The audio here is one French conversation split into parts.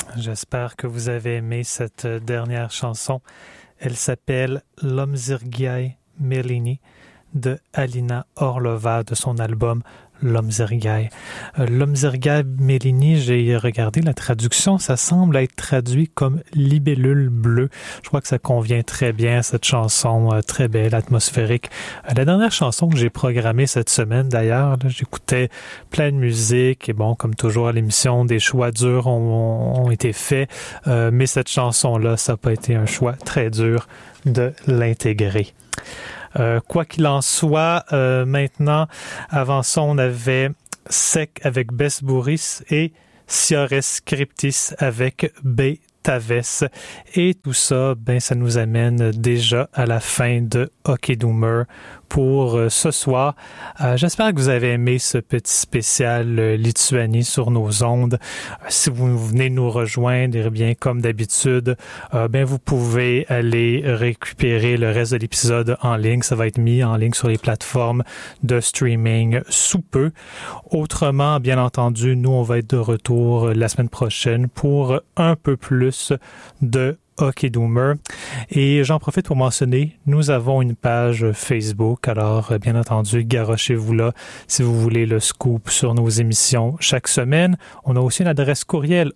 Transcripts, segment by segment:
J'espère que vous avez aimé cette dernière chanson. Elle s'appelle Lomzirgai Melini de Alina Orlova de son album Lomzirgai. Lomzirgai Melini, j'ai regardé la traduction, ça semble être traduit comme libellule bleue. Je crois que ça convient très bien à cette chanson, très belle, atmosphérique. La dernière chanson que j'ai programmée cette semaine, d'ailleurs, là, j'écoutais plein de musique et bon, comme toujours à l'émission, des choix durs ont été faits, mais cette chanson-là, ça n'a pas été un choix très dur de l'intégrer. Quoi qu'il en soit, maintenant, avant ça, on avait Sec avec Bess Bourris et Siores Scriptis avec B. Taves. Et tout ça, ça nous amène déjà à la fin de Hockey Doomer pour ce soir. J'espère que vous avez aimé ce petit spécial Lituanie sur nos ondes. Si vous venez nous rejoindre, et bien comme d'habitude, vous pouvez aller récupérer le reste de l'épisode en ligne. Ça va être mis en ligne sur les plateformes de streaming sous peu. Autrement, bien entendu, nous, on va être de retour la semaine prochaine pour un peu plus de Hockey Doomer. Et j'en profite pour mentionner, nous avons une page Facebook, alors bien entendu, garochez-vous là si vous voulez le scoop sur nos émissions chaque semaine. On a aussi une adresse courriel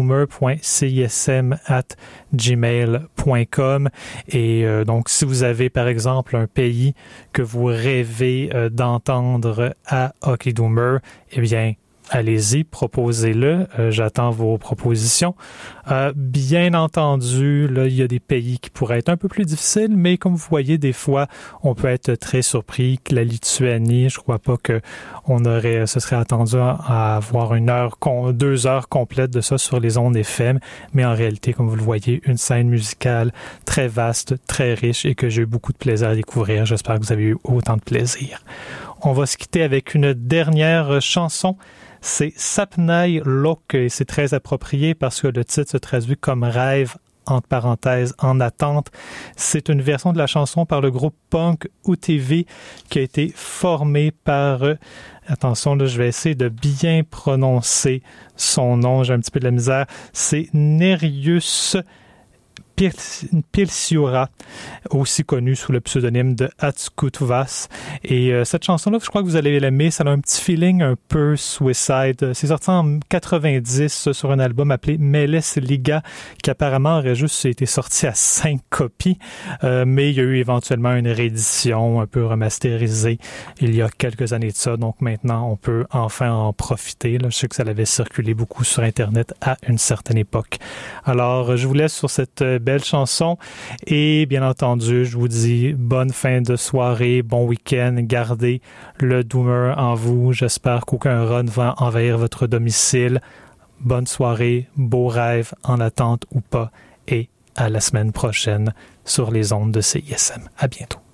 hockeydoomer.cism@gmail.com et donc si vous avez par exemple un pays que vous rêvez d'entendre à Hockey Doomer, eh bien allez-y, proposez-le. J'attends vos propositions. Bien entendu, là, il y a des pays qui pourraient être un peu plus difficiles, mais comme vous voyez, des fois, on peut être très surpris que la Lituanie, je crois pas que se serait attendu à avoir 2 heures complètes de ça sur les ondes FM, mais en réalité, comme vous le voyez, une scène musicale très vaste, très riche et que j'ai eu beaucoup de plaisir à découvrir. J'espère que vous avez eu autant de plaisir. On va se quitter avec une dernière chanson. C'est Sapnai Lok et c'est très approprié parce que le titre se traduit comme rêve, entre parenthèses, en attente. C'est une version de la chanson par le groupe punk UTV qui a été formé par, attention là, je vais essayer de bien prononcer son nom, j'ai un petit peu de la misère, c'est Nereus Pilsiura, aussi connu sous le pseudonyme de Atskutvas. Et cette chanson-là, je crois que vous allez l'aimer. Ça a un petit feeling un peu Suicide. C'est sorti en 90 sur un album appelé Meles Liga, qui apparemment aurait juste été sorti à 5 copies. Mais il y a eu éventuellement une réédition un peu remasterisée il y a quelques années de ça. Donc maintenant, on peut enfin en profiter. Là, je sais que ça avait circulé beaucoup sur Internet à une certaine époque. Alors, je vous laisse sur cette belle chanson et bien entendu, je vous dis bonne fin de soirée, bon week-end, gardez le Doomer en vous. J'espère qu'aucun run va envahir votre domicile. Bonne soirée, beaux rêves en attente ou pas et à la semaine prochaine sur les ondes de CISM. À bientôt.